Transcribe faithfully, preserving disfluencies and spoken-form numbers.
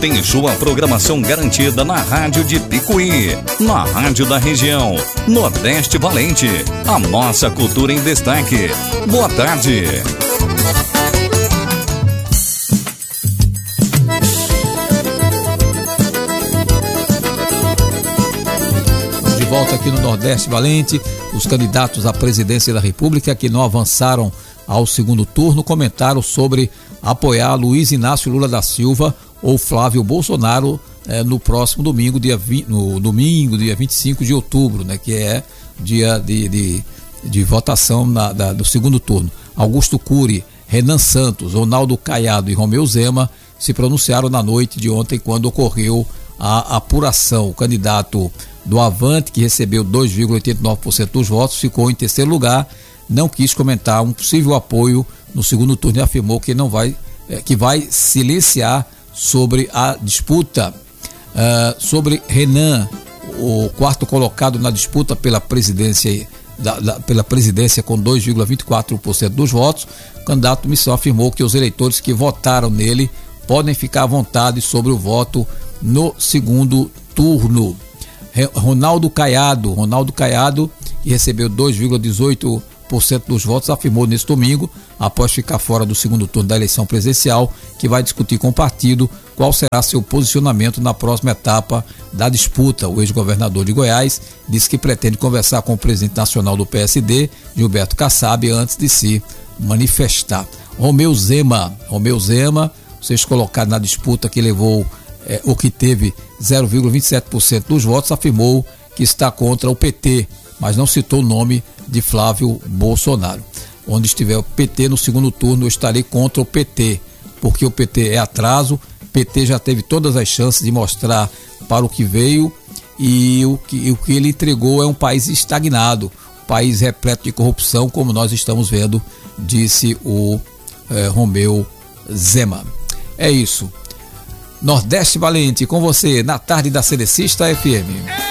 tem sua programação garantida na Rádio de Picuí, na Rádio da Região, Nordeste Valente. A nossa cultura em destaque. Boa tarde. De volta aqui no Nordeste Valente, os candidatos à presidência da República que não avançaram ao segundo turno comentaram sobre apoiar Luiz Inácio Lula da Silva ou Flávio Bolsonaro eh, no próximo domingo, dia vinte, no domingo, dia vinte e cinco de outubro, né, que é dia de, de, de votação na, da, do segundo turno. Augusto Cury, Renan Santos, Ronaldo Caiado e Romeu Zema se pronunciaram na noite de ontem quando ocorreu a apuração. O candidato do Avante, que recebeu dois vírgula oitenta e nove por cento dos votos, ficou em terceiro lugar, não quis comentar um possível apoio no segundo turno e afirmou que não vai, que vai silenciar sobre a disputa. Uh, sobre Renan, o quarto colocado na disputa pela presidência, da, da, pela presidência com dois vírgula vinte e quatro por cento dos votos, o candidato Missão afirmou que os eleitores que votaram nele podem ficar à vontade sobre o voto no segundo turno. Ronaldo Caiado, Ronaldo Caiado, que recebeu dois vírgula dezoito por cento dos votos, afirmou neste domingo, após ficar fora do segundo turno da eleição presidencial, que vai discutir com o partido qual será seu posicionamento na próxima etapa da disputa. O ex-governador de Goiás disse que pretende conversar com o presidente nacional do P S D, Gilberto Kassab, antes de se manifestar. Romeu Zema, Romeu Zema, vocês colocaram na disputa que levou, é, o que teve zero vírgula vinte e sete por cento dos votos, afirmou que está contra o P T, mas não citou o nome de Flávio Bolsonaro. Onde estiver o P T no segundo turno, eu estarei contra o P T, porque o P T é atraso, o P T já teve todas as chances de mostrar para o que veio e o que, o que ele entregou é um país estagnado, um país repleto de corrupção, como nós estamos vendo, disse o eh, Romeu Zema. É isso. Nordeste Valente com você na tarde da Celecista F M.